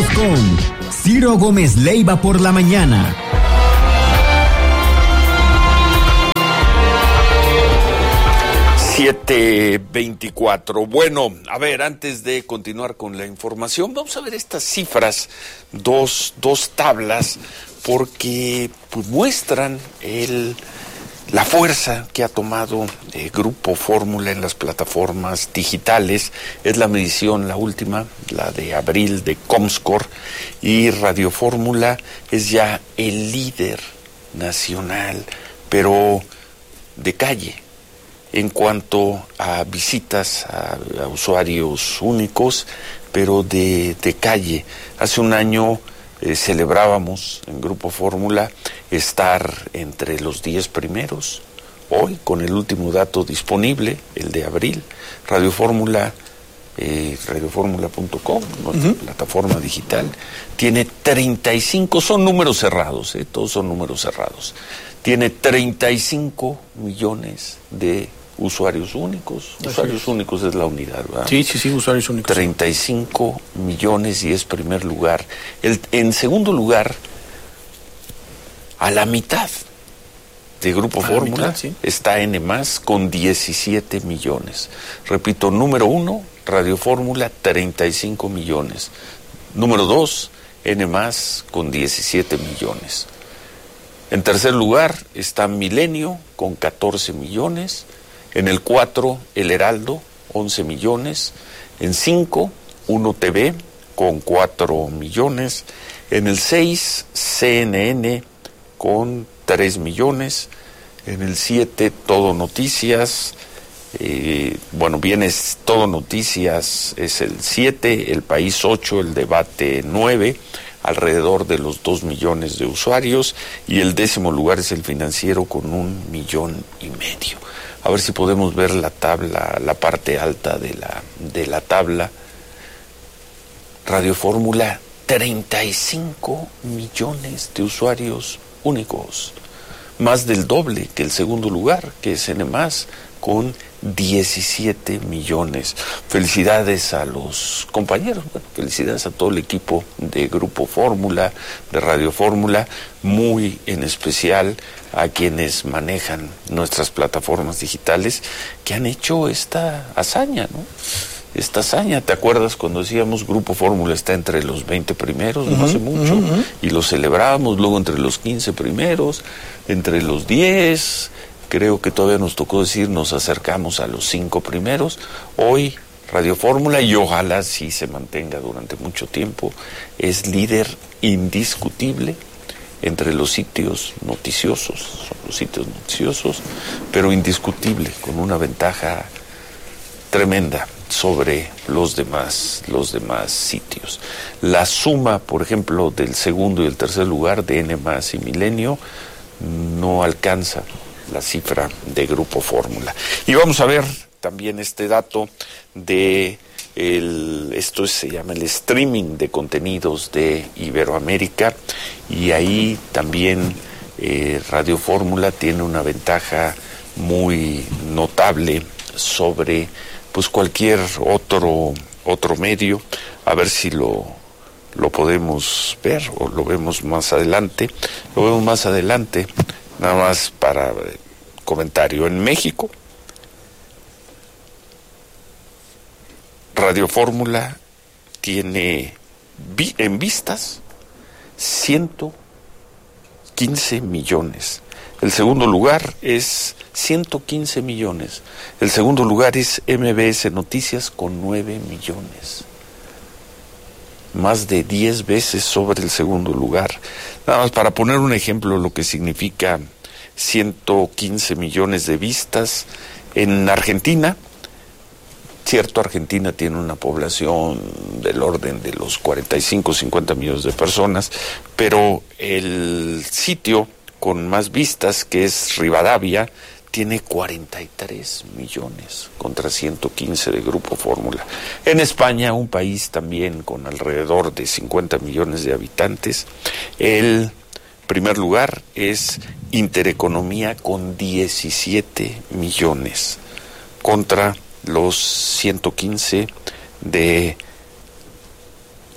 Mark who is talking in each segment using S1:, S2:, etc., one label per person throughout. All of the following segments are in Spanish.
S1: con Ciro Gómez Leiva por la mañana.
S2: (7:24). Bueno, a ver, antes de continuar con la información, vamos a ver estas cifras, dos tablas, porque pues muestran la fuerza que ha tomado Grupo Fórmula en las plataformas digitales. Es la medición, la última, la de abril de Comscore, y Radio Fórmula es ya el líder nacional, pero de calle, en cuanto a visitas a usuarios únicos, pero de calle. Hace un año celebrábamos en Grupo Fórmula estar entre los 10 primeros. Hoy, con el último dato disponible, el de abril, Radio Fórmula, radioformula.com, nuestra plataforma digital, tiene 35, son números cerrados, todos son números cerrados, tiene 35 millones de usuarios únicos. Usuarios únicos es la unidad, ¿verdad?
S3: Sí, usuarios únicos.
S2: 35 millones y es primer lugar. En segundo lugar, a la mitad de Grupo Fórmula, está N+, con 17 millones. Repito, número 1, Radio Fórmula, 35 millones. Número 2, N+, con 17 millones. En tercer lugar está Milenio, con 14 millones. En el 4, El Heraldo, 11 millones. En 5, Uno TV, con 4 millones. En el 6, CNN, con 3 millones. En el 7, Todo Noticias. Viene Todo Noticias, es el 7, El País 8, El Debate 9, alrededor de los 2 millones de usuarios. Y el 10º lugar es El Financiero, con 1,5 millones. A ver si podemos ver la tabla, la parte alta de la tabla. Radio Fórmula, 35 millones de usuarios únicos, más del doble que el segundo lugar, que es N+, con 17 millones. Felicidades a los compañeros, felicidades a todo el equipo de Grupo Fórmula, de Radio Fórmula, muy en especial a quienes manejan nuestras plataformas digitales, que han hecho esta hazaña, ¿no? Esta hazaña, ¿te acuerdas cuando decíamos Grupo Fórmula está entre los 20 primeros, no hace mucho, y lo celebrábamos, luego entre los 15 primeros, entre los 10, creo que todavía nos tocó decir, nos acercamos a los 5 primeros. Hoy Radio Fórmula, y ojalá sí se mantenga durante mucho tiempo, es líder indiscutible entre los sitios noticiosos, son los sitios noticiosos, pero indiscutible, con una ventaja tremenda sobre los demás sitios. La suma, por ejemplo, del segundo y el tercer lugar de N+ y Milenio no alcanza la cifra de Grupo Fórmula. Y vamos a ver también este dato de esto se llama el streaming de contenidos de Iberoamérica, y ahí también Radio Fórmula tiene una ventaja muy notable sobre pues cualquier otro medio. A ver si lo podemos ver o lo vemos más adelante. Nada más para comentario. En México, Radio Fórmula tiene en vistas 115 millones. El segundo lugar es 115 millones. El segundo lugar es MBS Noticias con 9 millones. Más de 10 veces sobre el segundo lugar. Nada más para poner un ejemplo lo que significa 115 millones de vistas. En Argentina, cierto, Argentina tiene una población del orden de los 45, 50 millones de personas, pero el sitio con más vistas, que es Rivadavia, tiene 43 millones contra 115 de Grupo Fórmula. En España, un país también con alrededor de 50 millones de habitantes, el primer lugar es Intereconomía con 17 millones contra los 115 de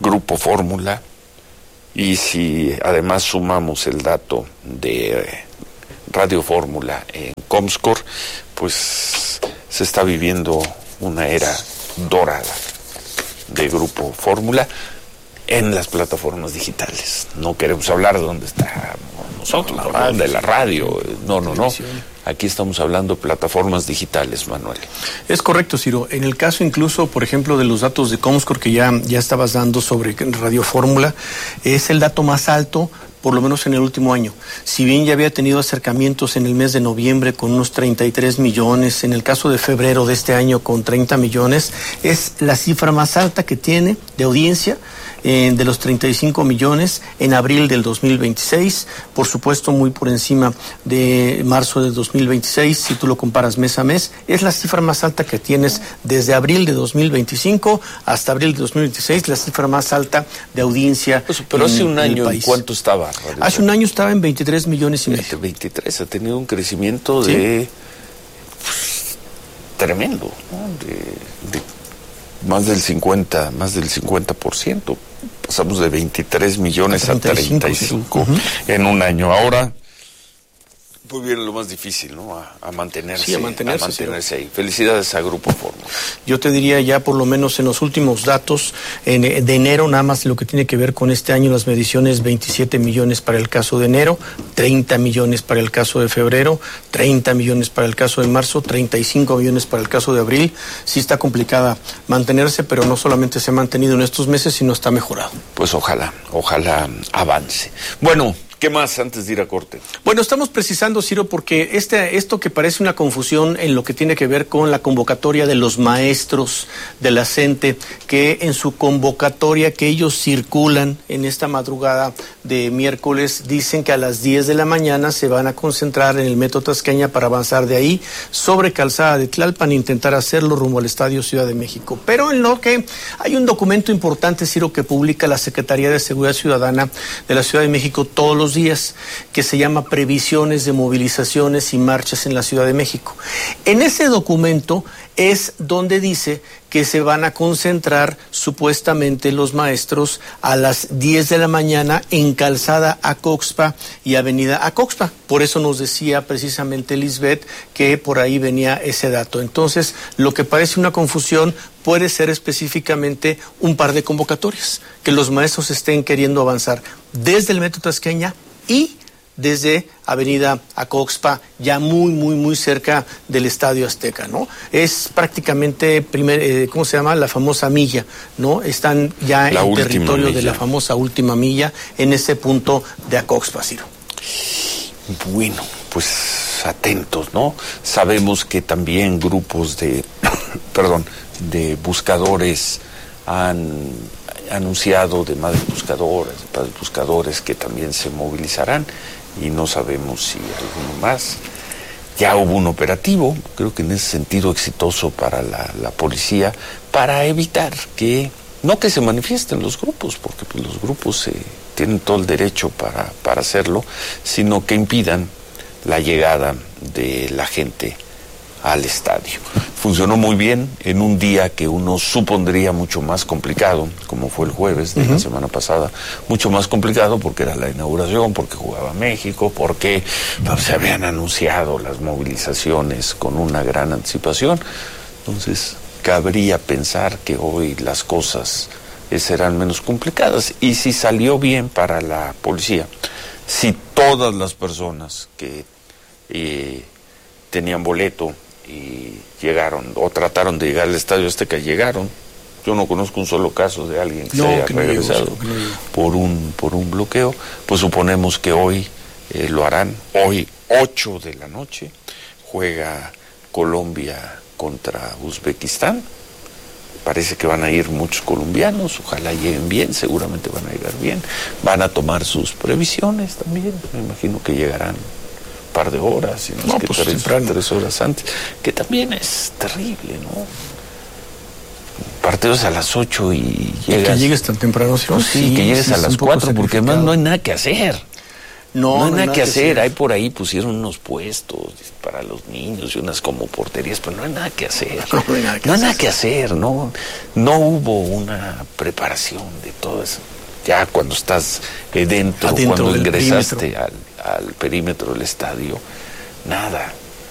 S2: Grupo Fórmula, y si además sumamos el dato de Radio Fórmula en Comscore, pues se está viviendo una era dorada de Grupo Fórmula en las plataformas digitales. No queremos hablar de dónde está nosotros, de la radio, no. Aquí estamos hablando de plataformas digitales, Manuel.
S3: Es correcto, Ciro. En el caso incluso, por ejemplo, de los datos de Comscore que ya estabas dando sobre Radio Fórmula, es el dato más alto, por lo menos en el último año. Si bien ya había tenido acercamientos en el mes de noviembre con unos 33 millones, en el caso de febrero de este año con 30 millones, es la cifra más alta que tiene de audiencia, de los 35 millones en abril del 2026, por supuesto muy por encima de marzo del 2026, si tú lo comparas mes a mes, es la cifra más alta que tienes desde abril de 2025 hasta abril de 2026, la cifra más alta de audiencia.
S2: Pero hace un año, ¿en cuánto estaba?
S3: Hace un año estaba en 23 millones y medio.
S2: 23, ha tenido un crecimiento de tremendo, ¿no? De más del 50%. Pasamos de 23 millones a 35 en un año. Ahora, pues viene lo más difícil, ¿no? A mantenerse,
S3: sí, a mantenerse
S2: ahí. Felicidades a Grupo Fórmula.
S3: Yo te diría ya por lo menos en los últimos datos, de enero nada más lo que tiene que ver con este año, las mediciones, 27 millones para el caso de enero, 30 millones para el caso de febrero, 30 millones para el caso de marzo, 35 millones para el caso de abril. Sí está complicada mantenerse, pero no solamente se ha mantenido en estos meses, sino está mejorado.
S2: Pues ojalá avance. Bueno, ¿qué más antes de ir a corte?
S3: Bueno, estamos precisando, Ciro, porque esto que parece una confusión en lo que tiene que ver con la convocatoria de los maestros de la CENTE, que en su convocatoria que ellos circulan en esta madrugada de miércoles, dicen que a las 10 de la mañana se van a concentrar en el Metro Tasqueña para avanzar de ahí sobre Calzada de Tlalpan e intentar hacerlo rumbo al Estadio Ciudad de México. Pero en lo que hay un documento importante, Ciro, que publica la Secretaría de Seguridad Ciudadana de la Ciudad de México todos los días, que se llama Previsiones de Movilizaciones y Marchas en la Ciudad de México. En ese documento es donde dice que se van a concentrar supuestamente los maestros a las 10 de la mañana en Calzada Acoxpa y Avenida Acoxpa. Por eso nos decía precisamente Lisbeth que por ahí venía ese dato. Entonces, lo que parece una confusión puede ser específicamente un par de convocatorias, que los maestros estén queriendo avanzar desde el Metro Tasqueña y desde Avenida Acoxpa, ya muy cerca del Estadio Azteca, ¿no? Es prácticamente ¿cómo se llama? La famosa milla, ¿no? Están ya en el territorio de la famosa última milla, en ese punto de Acoxpa, Ciro.
S2: Bueno, pues atentos, ¿no? Sabemos que también grupos de buscadores han anunciado, de madres buscadoras, de padres buscadores, que también se movilizarán, y no sabemos si alguno más. Ya hubo un operativo, creo que en ese sentido exitoso para la policía, para evitar que se manifiesten los grupos, porque pues, los grupos tienen todo el derecho para hacerlo, sino que impidan la llegada de la gente al estadio. Funcionó muy bien en un día que uno supondría mucho más complicado, como fue el jueves de la semana pasada, mucho más complicado porque era la inauguración, porque jugaba México, porque se habían anunciado las movilizaciones con una gran anticipación. Entonces, cabría pensar que hoy las cosas serán menos complicadas. Y si salió bien para la policía, si todas las personas que tenían boleto y llegaron o trataron de llegar al Estadio Azteca llegaron, yo no conozco un solo caso de alguien que se haya regresado por un bloqueo, pues suponemos que hoy lo harán. Hoy 8 de la noche juega Colombia contra Uzbekistán. Parece que van a ir muchos colombianos, ojalá lleguen bien, seguramente van a llegar bien, van a tomar sus previsiones también, me imagino que llegarán par de horas, y no, pues 3 horas antes, que también es terrible, ¿no? Partidos a las 8 y llegas...
S3: Que llegues tan temprano,
S2: ¿sí? Sí, que llegues a las 4, porque además no hay nada que hacer. No hay nada que hacer. Hay por ahí pusieron unos puestos para los niños y unas como porterías, pero no hay nada que hacer. No hay nada que hacer. No hubo una preparación de todo eso. Ya cuando estás adentro cuando ingresaste al perímetro del estadio, nada.